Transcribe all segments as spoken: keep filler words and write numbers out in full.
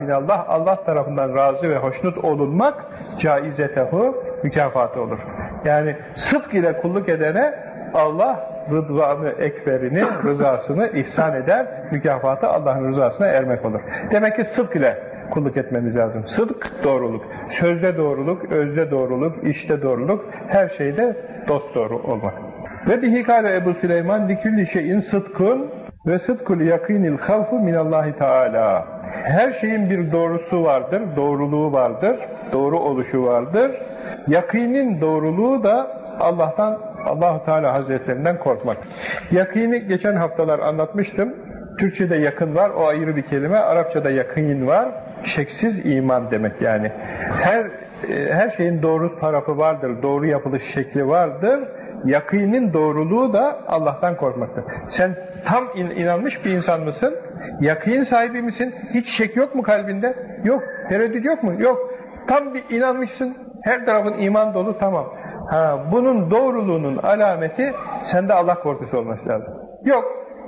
Allah, Allah tarafından razı ve hoşnut olunmak caizetehu, mükafatı olur. Yani sıdk ile kulluk edene Allah rıdvanı ekberini, rızasını ihsan eder, mükafatı Allah'ın rızasına ermek olur. Demek ki sıdk ile kulluk etmemiz lazım. Sıdk, doğruluk. Sözde doğruluk, özde doğruluk, işte doğruluk, her şeyde dosdoğru olmak. Ve bihi kâle Ebu Süleyman likülli şeyin sıdkun ve sıdkul yakînil havfu minallahi teâlâ. Her şeyin bir doğrusu vardır, doğruluğu vardır, doğru oluşu vardır. Yakînin doğruluğu da Allah'tan, Allah-u Teala Hazretlerinden korkmak. Yakîni geçen haftalar anlatmıştım. Türkçe'de yakın var, o ayrı bir kelime. Arapça'da yakîn var, şeksiz iman demek yani. Her her şeyin doğru tarafı vardır, doğru yapılış şekli vardır. Yakînin doğruluğu da Allah'tan korkmaktır. Sen tam in, inanmış bir insan mısın? Yakîn sahibi misin? Hiç şek yok mu kalbinde? Yok. Tereddüt yok mu? Yok. Tam bir inanmışsın. Her tarafın iman dolu, tamam. Ha, bunun doğruluğunun alameti sende Allah korkusu olması lazım. Yok.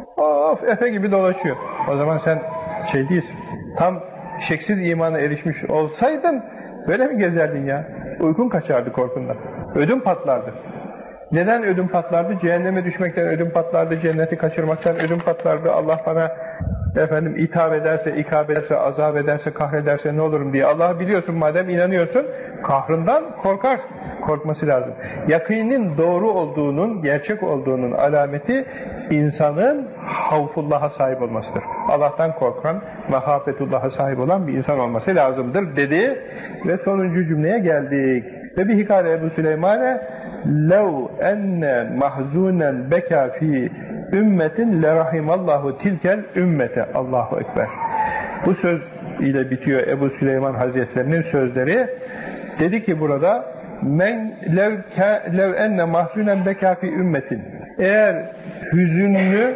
Of, efe gibi dolaşıyor. O zaman sen şey değilsin. Tam şeksiz imana erişmiş olsaydın böyle mi gezerdin ya? Uykun kaçardı korkundan. Ödüm patlardı. Neden ödüm patlardı? Cehenneme düşmekten ödüm patlardı, cenneti kaçırmaktan ödüm patlardı. Allah bana efendim hitap ederse, ikab ederse, azap ederse, kahrederse ne olurum diye. Allah'ı biliyorsun madem, inanıyorsun, kahrından korkar. Korkması lazım. Yakînin doğru olduğunun, gerçek olduğunun alameti insanın havfullah'a sahip olmasıdır. Allah'tan korkan, mahafetullah'a sahip olan bir insan olması lazımdır dedi ve sonuncu cümleye geldik. Ve bir hikâle Ebu Süleyman'e lev enne mahzunen beka fi ümmetin lerahimallahu tilkel ümmete. Allahu Ekber. Bu söz ile bitiyor Ebu Süleyman Hazretlerinin sözleri. Dedi ki burada men lev, lev enne mahzunen beka fi ümmetin. Eğer hüzünlü,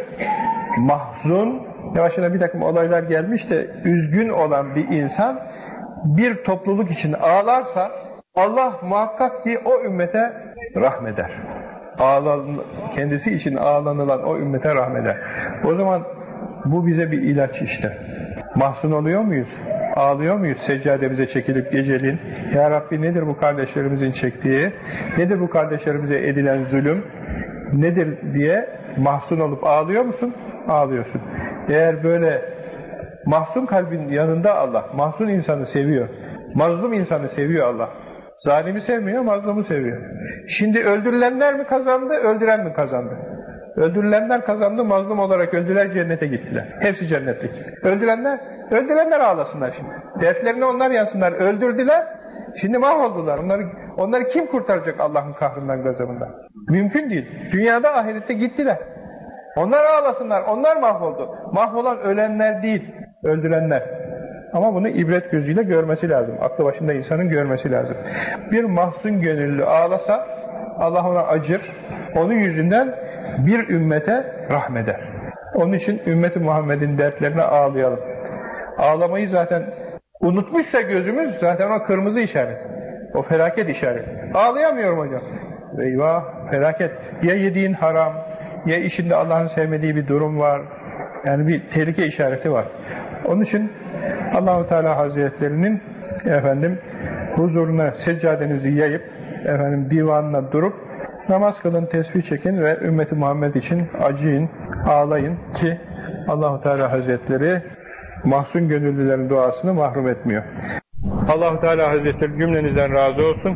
mahzun, başına bir takım olaylar gelmiş de üzgün olan bir insan bir topluluk için ağlarsa Allah muhakkak ki o ümmete rahmeder. Ağlan, kendisi için ağlanılan o ümmete rahmeder. O zaman bu bize bir ilaç işte. Mahzun oluyor muyuz? Ağlıyor muyuz seccademize çekilip geceliğin? Ya Rabbi, nedir bu kardeşlerimizin çektiği? Nedir bu kardeşlerimize edilen zulüm? Nedir diye mahzun olup ağlıyor musun? Ağlıyorsun. Eğer böyle mahzun kalbin yanında Allah, mahzun insanı seviyor. Mazlum insanı seviyor Allah. Zalimi sevmiyor, mazlumu seviyor. Şimdi öldürülenler mi kazandı, öldüren mi kazandı? Öldürülenler kazandı, mazlum olarak öldüler, cennete gittiler. Hepsi cennetlik. Öldürenler, öldürenler ağlasınlar şimdi. Dertlerine onlar yansınlar. Öldürdüler, şimdi mahvoldular. Onları, onları kim kurtaracak Allah'ın kahrından, gazabından? Mümkün değil. Dünyada, ahirette gittiler. Onlar ağlasınlar, onlar mahvoldu. Mahvolan ölenler değil, öldürenler. Ama bunu ibret gözüyle görmesi lazım. Aklı başında insanın görmesi lazım. Bir mahzun gönüllü ağlasa, Allah ona acır. Onun yüzünden bir ümmete rahmeder. Onun için ümmeti Muhammed'in dertlerine ağlayalım. Ağlamayı zaten unutmuşsa gözümüz, zaten o kırmızı işaret. O felaket işaret. Ağlayamıyorum hocam. Eyvah, felaket. Ya yediğin haram, ya işinde Allah'ın sevmediği bir durum var. Yani bir tehlike işareti var. Onun için Allah-u Teala Hazretlerinin efendim huzuruna seccadenizi yayıp efendim divanına durup namaz kılın, tesbih çekin ve ümmeti Muhammed için acıyın, ağlayın ki Allah-u Teala Hazretleri mahzun gönüllülerin duasını mahrum etmiyor. Allah-u Teala Hazretleri cümlenizden razı olsun.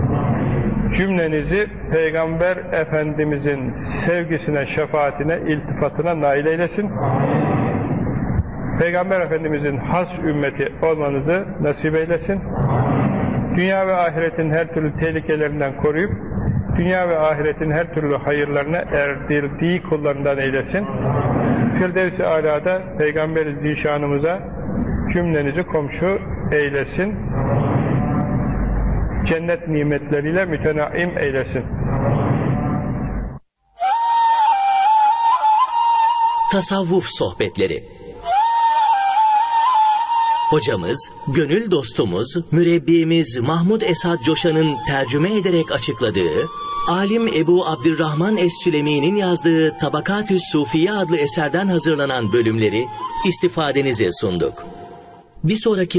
Cümlenizi Peygamber Efendimizin sevgisine, şefaatine, iltifatına nail eylesin. Peygamber Efendimizin has ümmeti olmanızı nasip eylesin. Dünya ve ahiretin her türlü tehlikelerinden koruyup, dünya ve ahiretin her türlü hayırlarına erdirdiği kullarından eylesin. Firdevs-i Alâ'da Peygamber-i Zişanımıza cümlenizi komşu eylesin. Cennet nimetleriyle mütenaim eylesin. Tasavvuf sohbetleri. Hocamız, gönül dostumuz, mürebbimiz Mahmud Esad Coşan'ın tercüme ederek açıkladığı, alim Ebu Abdurrahman Es-Sülemi'nin yazdığı Tabakatü's Sufiye adlı eserden hazırlanan bölümleri istifadenize sunduk. Bir sonraki